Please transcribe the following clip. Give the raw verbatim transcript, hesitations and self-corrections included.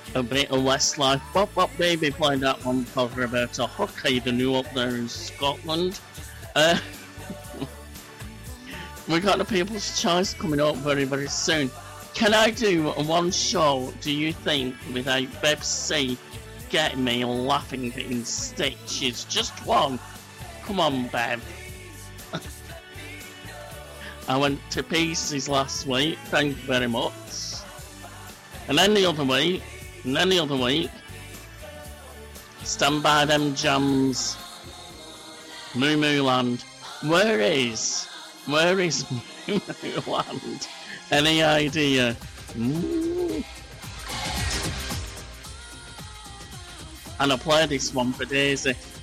a bit of Westlife. Bop Bop Baby played that one for Roberta Hockey, the new up there in Scotland. Uh, we got the People's Choice coming up very, very soon. Can I do one show, do you think, without Beb C getting me laughing in stitches? Just one. Come on, Bev. I went to pieces last week, thank you very much. And then the other week, and then the other week, Stand By Them Jams, Moo Moo Land. Where is, where is Moo Moo Land? Any idea? Mm. And I play this one for Daisy.